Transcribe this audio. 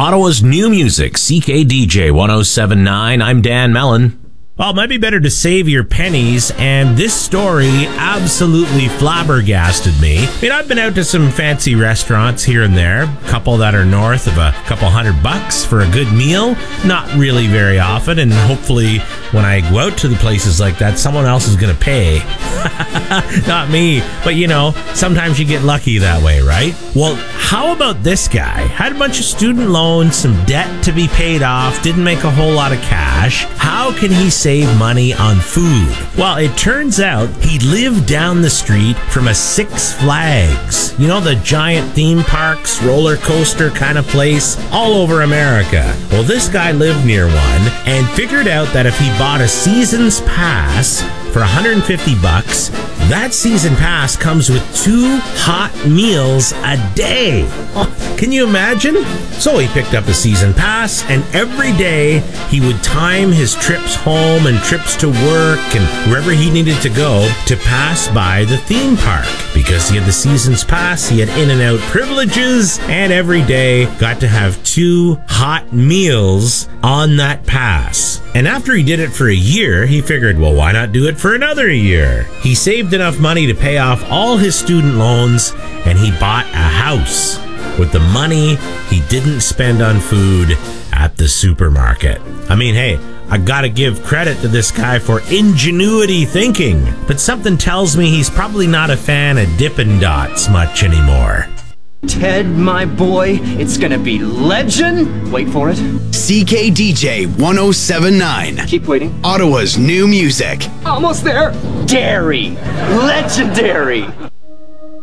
Ottawa's new music, CKDJ 1079. I'm Dan Mellon. Well, it might be better to save your pennies, and this story absolutely flabbergasted me. I mean, I've been out to some fancy restaurants here and there, a couple that are north of a couple $100 for a good meal. Not really very often, and hopefully when I go out to the places like that, someone else is going to pay. Not me, but you know, sometimes you get lucky that way, right? Well, how about this guy? Had a bunch of student loans, some debt to be paid off, didn't make a whole lot of cash. How can he save money on food? Well, it turns out he lived down the street from a Six Flags. You know, the giant theme parks, roller coaster kind of place all over America. Well, this guy lived near one and figured out that if he bought a season's pass for $150, that season pass comes with 2 hot meals a day. Oh, can you imagine? So he picked up a season pass, and every day he would time his trips home and trips to work and wherever he needed to go to pass by the theme park. Because he had the season's pass, he had in and out privileges, and every day got to have 2 hot meals on that pass. And after he did it for a year, he figured, well, why not do it for another year? He saved enough money to pay off all his student loans, and he bought a house with the money he didn't spend on food at the supermarket. I mean, hey, I gotta give credit to this guy for ingenuity thinking, but something tells me he's probably not a fan of Dippin' Dots much anymore. Ted, my boy, it's gonna be legend. Wait for it. CKDJ 1079. Keep waiting. Ottawa's new music. Almost there. Dairy. Legendary.